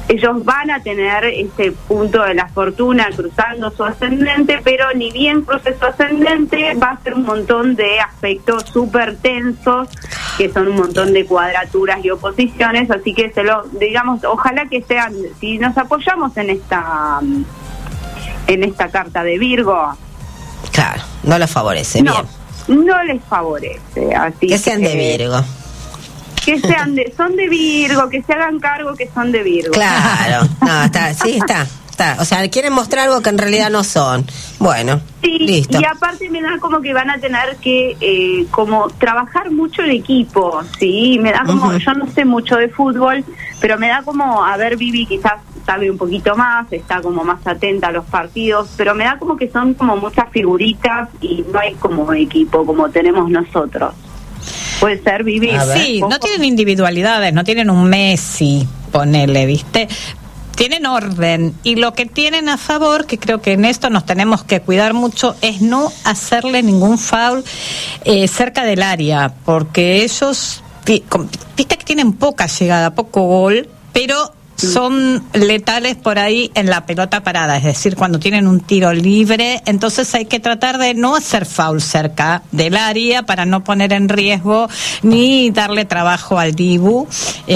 ellos van a tener este punto de la fortuna cruzando su ascendente, pero ni bien cruce su ascendente va a ser un montón de aspectos súper tensos, que son un montón de cuadraturas y oposiciones, así que digamos, ojalá que sean, si nos apoyamos en esta carta de Virgo, claro, no los favorece, no, bien. No les favorece, así que sean de Virgo. Que son de Virgo, que se hagan cargo que son de Virgo. Claro, no, está. O sea, quieren mostrar algo que en realidad no son. Bueno, sí, listo. Y aparte me da como que van a tener que como trabajar mucho en equipo, ¿sí? Me da como, yo no sé mucho de fútbol, pero me da como, a ver, Vivi quizás sabe un poquito más, está como más atenta a los partidos, pero me da como que son como muchas figuritas y no hay como equipo como tenemos nosotros. Puede ser, Vivi. Sí, no tienen individualidades, no tienen un Messi, ponele, ¿viste? Tienen orden, y lo que tienen a favor, que creo que en esto nos tenemos que cuidar mucho, es no hacerle ningún foul cerca del área, porque ellos, viste que tienen poca llegada, poco gol, pero son letales por ahí en la pelota parada, es decir, cuando tienen un tiro libre, entonces hay que tratar de no hacer foul cerca del área para no poner en riesgo ni darle trabajo al Dibu.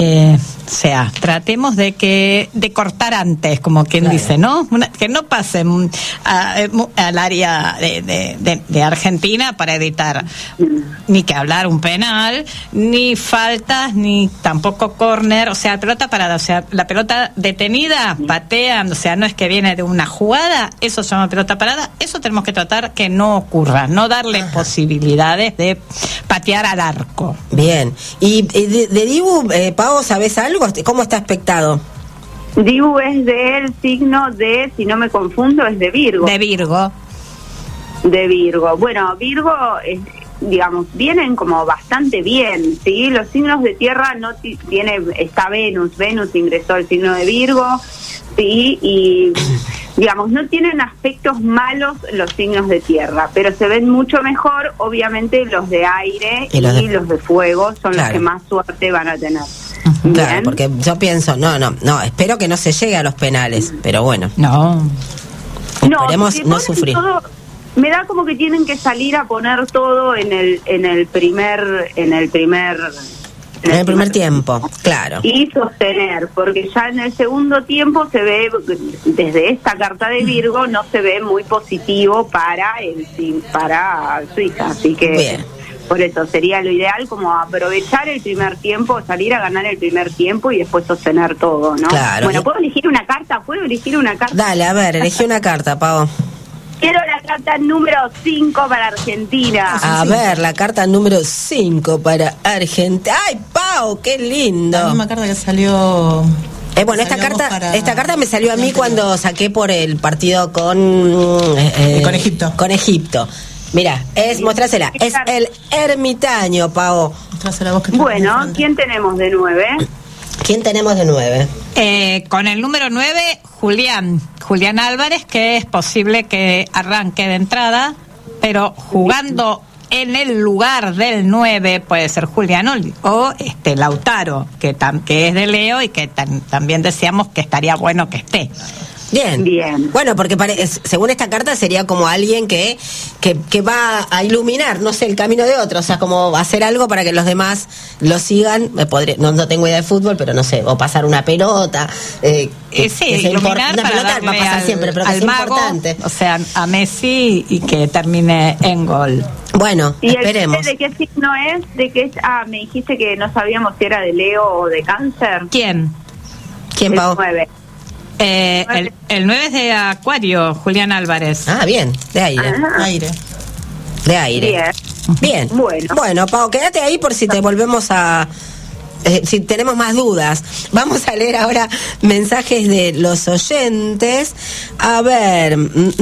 O sea, tratemos de cortar antes, como quien dice, ¿no? Que no pasen al área de Argentina para evitar ni que hablar un penal, ni faltas, ni tampoco córner, o sea, pelota parada, o sea, la pelota detenida, patean, o sea, no es que viene de una jugada, eso se llama pelota parada, eso tenemos que tratar que no ocurra, no darle posibilidades de patear al arco. Bien, y de Dibu, Pau, ¿sabés algo? ¿Cómo está aspectado? Dibu es del signo de, si no me confundo, es de Virgo. De Virgo. De Virgo. Bueno, Virgo es, digamos, vienen como bastante bien, ¿sí? Los signos de tierra no está Venus ingresó al signo de Virgo, ¿sí? Y digamos, no tienen aspectos malos los signos de tierra, pero se ven mucho mejor, obviamente, los de aire y los de fuego son los que más suerte van a tener. Claro, porque yo pienso, no, espero que no se llegue a los penales, pero bueno. Esperemos no sufrir. Me da como que tienen que salir a poner todo en el primer tiempo, claro. Y sostener, porque ya en el segundo tiempo se ve, desde esta carta de Virgo, no se ve muy positivo para Suiza, así que bien. Por eso sería lo ideal, como aprovechar el primer tiempo, salir a ganar el primer tiempo y después sostener todo, ¿no? Claro. Bueno, ¿puedo elegir una carta? Dale, a ver, elegí una carta, Pau. Quiero la carta número 5 para Argentina. A ver, la carta número 5 para Argentina. ¡Ay, Pau, qué lindo! La misma carta que salió... Bueno, esta carta me salió a mí cuando saqué por el partido con Egipto. Con Egipto. Mira, mostrásela. Es el ermitaño, Pau. Mostrásela vos que bueno, ¿quién tenemos de 9? ¿Quién tenemos de 9? Con el número 9, Julián Álvarez, que es posible que arranque de entrada, pero jugando en el lugar del 9 puede ser Julián o Lautaro, que es de Leo y que también decíamos que estaría bueno que esté. Bien. Bueno, porque según esta carta sería como alguien que va a iluminar, no sé, el camino de otros, o sea, como hacer algo para que los demás lo sigan. No tengo idea de fútbol, pero no sé, o pasar una pelota. Iluminar una para pelota va a pasar siempre, pero que sea mago, importante. O sea, a Messi y que termine en gol. Bueno, ¿y esperemos. ¿De qué signo es? Me dijiste que no sabíamos si era de Leo o de Cáncer. ¿Quién, Pau? 9. El 9 es de Acuario, Julián Álvarez. Ah, bien, de aire. De aire. Bien. Bueno, Pau, quédate ahí por si te volvemos a... si tenemos más dudas. Vamos a leer ahora mensajes de los oyentes. A ver...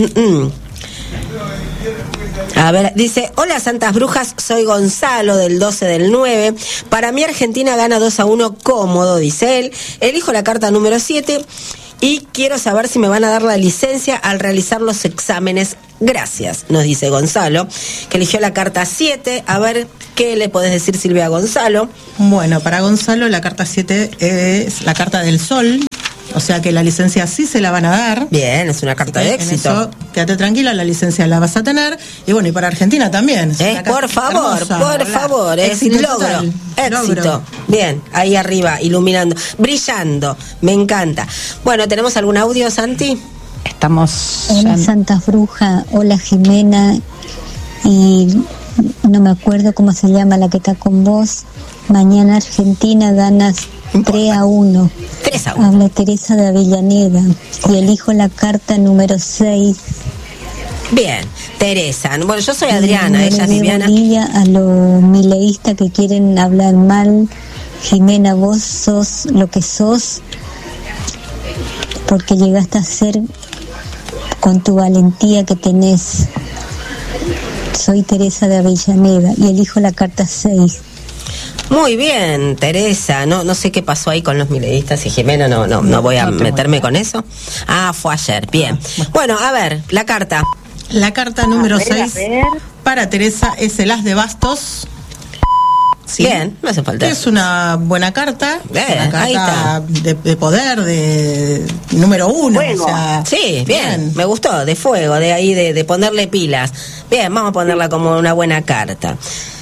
A ver, dice: hola Santas Brujas, soy Gonzalo del 12 del 9. Para mí Argentina gana 2-1 cómodo, dice él. Elijo la carta número 7 y quiero saber si me van a dar la licencia al realizar los exámenes. Gracias, nos dice Gonzalo, que eligió la carta 7. A ver, ¿qué le podés decir, Silvia, a Gonzalo? Bueno, para Gonzalo la carta 7 es la carta del Sol, o sea que la licencia sí se la van a dar. Bien, es una carta de En éxito. eso, quédate tranquila, la licencia la vas a tener. Y bueno, y para Argentina también. Es una Por carta favor, hermosa, por ¿verdad? favor, es Éxito logro, total. éxito. Logro. Bien, ahí arriba, iluminando, brillando, me encanta. Bueno, ¿tenemos algún audio, Santi? Estamos... Hola Santas Brujas, hola Jimena, y no me acuerdo cómo se llama la que está con vos. Mañana Argentina ganas 3-1. 3-1. Habla Teresa de Avellaneda y elijo la carta número 6. Bien, Teresa. Bueno, yo soy Adriana, No ella le es dé Viviana. bolilla a los mileístas que quieren hablar mal. Jimena, vos sos lo que sos porque llegaste a ser con tu valentía que tenés. Soy Teresa de Avellaneda y elijo la carta 6. Muy bien, Teresa. No sé qué pasó ahí con los mileístas y Jimena, no voy a meterme con eso. Ah, fue ayer, bien. Bueno, a ver, la carta. La carta número A ver, 6 a ver. para Teresa es el as de bastos. Sí. Bien, no hace falta. Es una buena carta, una ahí carta de poder, de número 1. Fuego. O sea, Sí, bien, me gustó, de fuego, de ahí, de ponerle pilas. Bien, vamos a ponerla como una buena carta.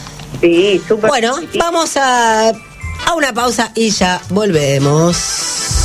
Sí, súper. Bueno, vamos a una pausa y ya volvemos.